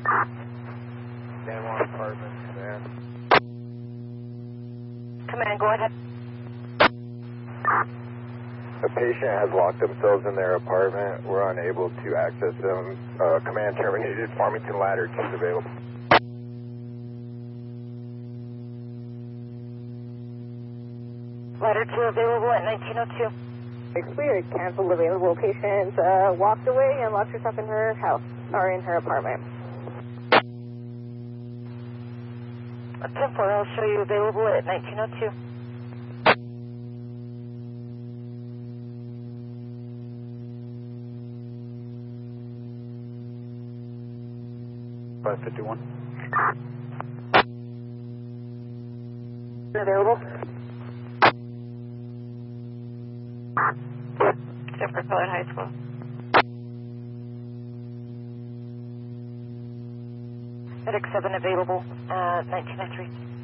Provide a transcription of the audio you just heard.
Dan 1 apartment, command. Command, go ahead. The patient has locked themselves in their apartment. We're unable to access them. Command terminated. Farmington ladder 2 is available. Ladder 2 available at 1902. Cleared. Canceled available patient. Walked away and locked herself in her house or in her apartment. 10-4, I'll show you available at 1902. $551. Available. Denver College High School. FedEx 7 available at 1903.